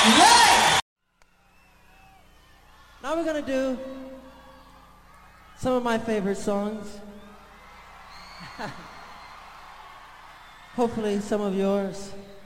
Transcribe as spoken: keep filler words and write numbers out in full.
Now we're gonna do some of my favorite songs. Hopefully some of yours.